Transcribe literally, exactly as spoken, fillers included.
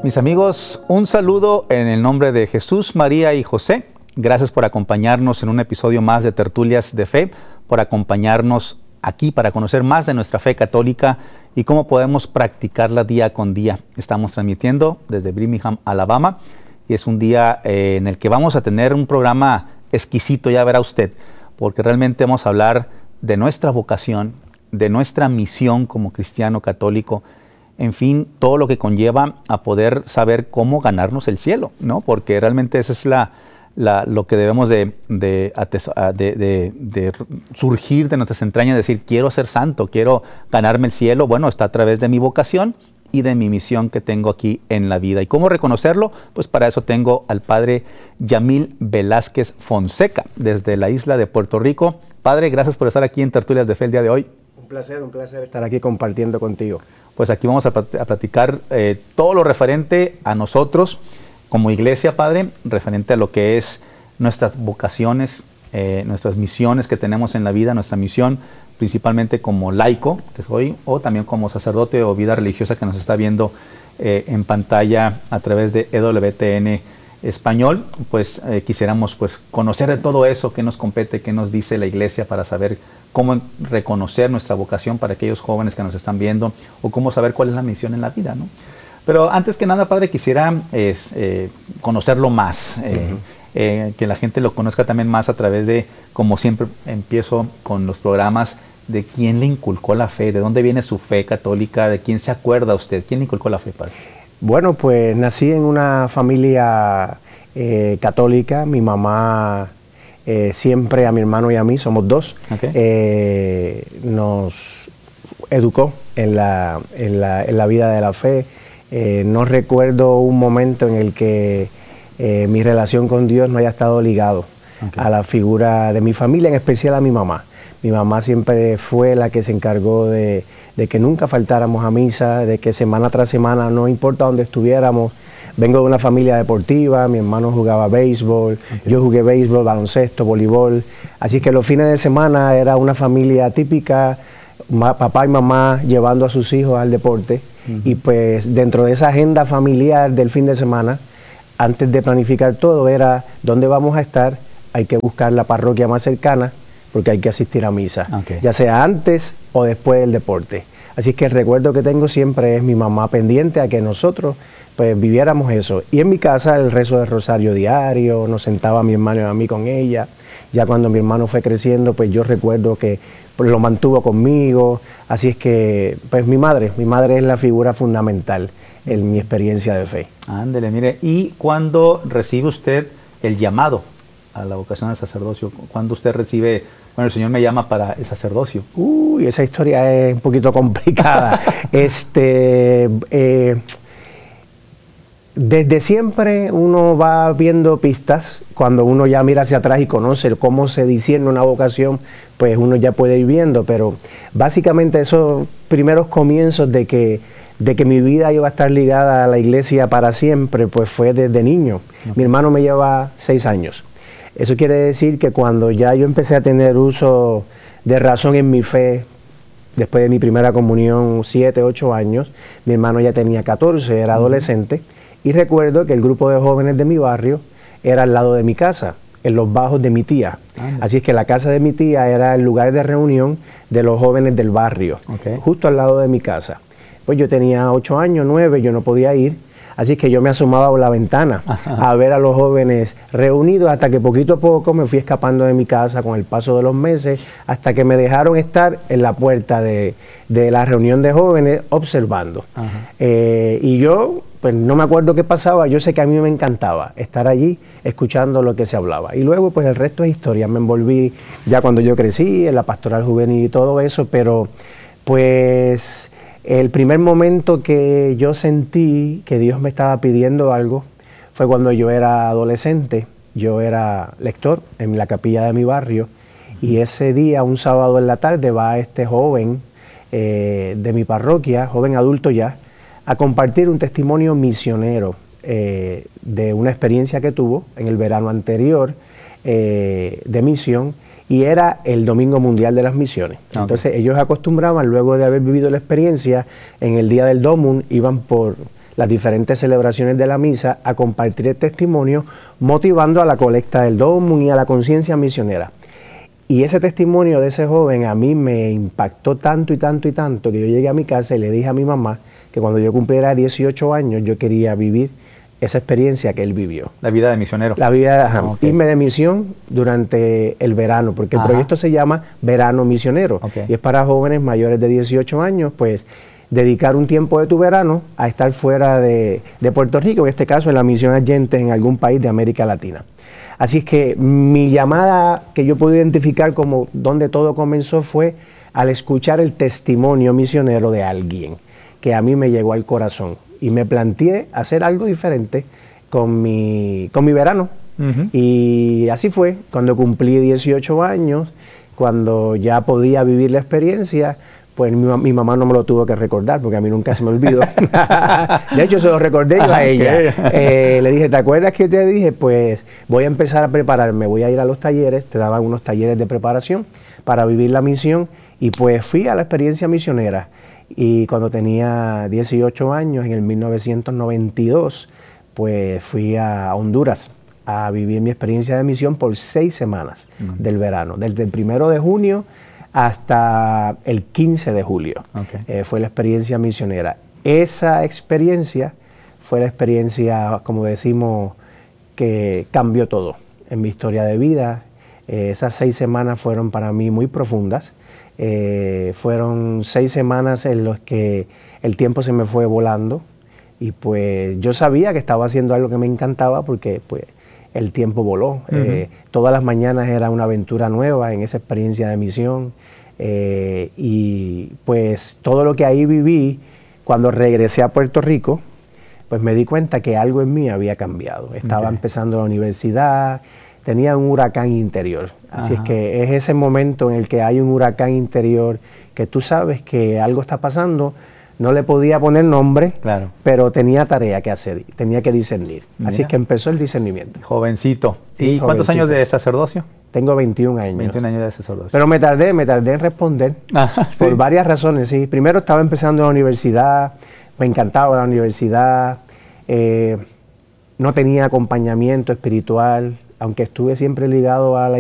Mis amigos, un saludo en el nombre de Jesús, María y José. Gracias por acompañarnos en un episodio más de Tertulias de Fe, por acompañarnos aquí para conocer más de nuestra fe católica y cómo podemos practicarla día con día. Estamos transmitiendo desde Birmingham, Alabama, y es un día eh, en el que vamos a tener un programa exquisito, ya verá usted, porque realmente vamos a hablar de nuestra vocación, de nuestra misión como cristiano católico, en fin, todo lo que conlleva a poder saber cómo ganarnos el cielo, ¿no? Porque realmente esa es la, la, lo que debemos de, de, de, de, de surgir de nuestras entrañas, decir, quiero ser santo, quiero ganarme el cielo. Bueno, está a través de mi vocación y de mi misión que tengo aquí en la vida. ¿Y cómo reconocerlo? Pues para eso tengo al padre Yamil Velázquez Fonseca, desde la isla de Puerto Rico. Padre, gracias por estar aquí en Tertulias de Fe el día de hoy. Un placer, un placer estar aquí compartiendo contigo. Pues aquí vamos a, a platicar eh, todo lo referente a nosotros como iglesia, Padre, referente a lo que es nuestras vocaciones, eh, nuestras misiones que tenemos en la vida, nuestra misión principalmente como laico, que soy, o también como sacerdote o vida religiosa que nos está viendo eh, en pantalla a través de E W T N Español. Pues eh, quisiéramos pues conocer de todo eso, qué nos compete, qué nos dice la iglesia para saber cómo reconocer nuestra vocación para aquellos jóvenes que nos están viendo, o cómo saber cuál es la misión en la vida, ¿no? Pero antes que nada, Padre, quisiera es, eh, conocerlo más, eh, uh-huh. eh, que la gente lo conozca también más a través de, como siempre empiezo con los programas, de quién le inculcó la fe, de dónde viene su fe católica, de quién se acuerda usted, quién le inculcó la fe, Padre. Bueno, pues nací en una familia eh, católica. Mi mamá eh, siempre, a mi hermano y a mí, somos dos, okay. eh, nos educó en la, en, la, en la vida de la fe. Eh, no recuerdo un momento en el que eh, mi relación con Dios no haya estado ligado okay. a la figura de mi familia, en especial a mi mamá. Mi mamá siempre fue la que se encargó de, de que nunca faltáramos a misa, de que semana tras semana, no importa dónde estuviéramos. Vengo de una familia deportiva, mi hermano jugaba béisbol, okay. yo jugué béisbol, baloncesto, voleibol. Así que los fines de semana era una familia típica, ma, papá y mamá llevando a sus hijos al deporte. Uh-huh. Y pues dentro de esa agenda familiar del fin de semana, antes de planificar todo, era dónde vamos a estar, hay que buscar la parroquia más cercana, porque hay que asistir a misa, okay. ya sea antes o después del deporte. Así que el recuerdo que tengo siempre es mi mamá pendiente a que nosotros pues viviéramos eso. Y en mi casa el rezo del rosario diario, nos sentaba mi hermano y a mí con ella. Ya cuando mi hermano fue creciendo, pues yo recuerdo que pues, lo mantuvo conmigo. Así es que, pues mi madre, mi madre es la figura fundamental en mi experiencia de fe. Ándele, mire, ¿y cuándo recibe usted el llamado a la vocación del sacerdocio? ¿Cuándo usted recibe, bueno, el Señor me llama para el sacerdocio? Uy, esa historia es un poquito complicada. este, eh, desde siempre uno va viendo pistas. Cuando uno ya mira hacia atrás y conoce cómo se discierne una vocación, pues uno ya puede ir viendo. Pero básicamente esos primeros comienzos de que, de que mi vida iba a estar ligada a la iglesia para siempre, pues fue desde niño. Okay. Mi hermano me lleva seis años. Eso quiere decir que cuando ya yo empecé a tener uso de razón en mi fe, después de mi primera comunión, siete, ocho años, mi hermano ya tenía catorce, era adolescente, y recuerdo que el grupo de jóvenes de mi barrio era al lado de mi casa, en los bajos de mi tía. Ah, Así es que la casa de mi tía era el lugar de reunión de los jóvenes del barrio, okay. justo al lado de mi casa. Pues yo tenía ocho años, nueve, yo no podía ir. Así que yo me asomaba por la ventana Ajá. a ver a los jóvenes reunidos, hasta que poquito a poco me fui escapando de mi casa con el paso de los meses, hasta que me dejaron estar en la puerta de, de la reunión de jóvenes observando. Eh, y yo, pues no me acuerdo qué pasaba, yo sé que a mí me encantaba estar allí escuchando lo que se hablaba. Y luego pues el resto es historia, me envolví ya cuando yo crecí, en la pastoral juvenil y todo eso, pero pues... El primer momento que yo sentí que Dios me estaba pidiendo algo fue cuando yo era adolescente. Yo era lector en la capilla de mi barrio y ese día, un sábado en la tarde, va este joven eh, de mi parroquia, joven adulto ya, a compartir un testimonio misionero eh, de una experiencia que tuvo en el verano anterior eh, de misión. Y era el Domingo Mundial de las Misiones. Okay. Entonces ellos acostumbraban, luego de haber vivido la experiencia, en el día del Domum, iban por las diferentes celebraciones de la misa, a compartir el testimonio, motivando a la colecta del Domum y a la conciencia misionera. Y ese testimonio de ese joven a mí me impactó tanto y tanto y tanto que yo llegué a mi casa y le dije a mi mamá que cuando yo cumpliera dieciocho años yo quería vivir esa experiencia que él vivió. La vida de misionero. La vida, ajá, Okay. irme de misión durante el verano, porque el Ajá. proyecto se llama Verano Misionero, Okay. y es para jóvenes mayores de dieciocho años, pues dedicar un tiempo de tu verano a estar fuera de, de Puerto Rico, en este caso en la misión Allentes en algún país de América Latina. Así es que mi llamada que yo puedo identificar como donde todo comenzó fue al escuchar el testimonio misionero de alguien que a mí me llegó al corazón y me planteé hacer algo diferente con mi, con mi verano. Uh-huh. Y así fue, cuando cumplí dieciocho años, cuando ya podía vivir la experiencia, pues mi, mi mamá no me lo tuvo que recordar, porque a mí nunca se me olvidó. De hecho, se lo recordé yo a ella. Okay. Eh, le dije, ¿te acuerdas que te dije? Pues voy a empezar a prepararme, voy a ir a los talleres, te daban unos talleres de preparación para vivir la misión, y pues fui a la experiencia misionera. Y cuando tenía dieciocho años, en el mil novecientos noventa y dos, pues fui a Honduras a vivir mi experiencia de misión por seis semanas uh-huh. del verano, desde el primero de junio hasta el quince de julio. Okay. Eh, fue la experiencia misionera. Esa experiencia fue la experiencia, como decimos, que cambió todo en mi historia de vida. Eh, esas seis semanas fueron para mí muy profundas. Eh, fueron seis semanas en las que el tiempo se me fue volando, y pues yo sabía que estaba haciendo algo que me encantaba, porque pues el tiempo voló. Uh-huh. Eh, todas las mañanas era una aventura nueva en esa experiencia de misión, eh, y pues todo lo que ahí viví, cuando regresé a Puerto Rico, pues me di cuenta que algo en mí había cambiado. Estaba okay. empezando la universidad, tenía un huracán interior. Así Ajá. es que es ese momento en el que hay un huracán interior, que tú sabes que algo está pasando. No le podía poner nombre, claro. pero tenía tarea que hacer, tenía que discernir. Mira. Así es que empezó el discernimiento. Jovencito. ¿Y sí, cuántos jovencito. años de sacerdocio? Tengo veintiún años. veintiún años de sacerdocio. Pero me tardé, me tardé en responder. Ajá, por sí. varias razones. Sí. Primero estaba empezando la universidad, me encantaba la universidad, eh, no tenía acompañamiento espiritual, aunque estuve siempre ligado a la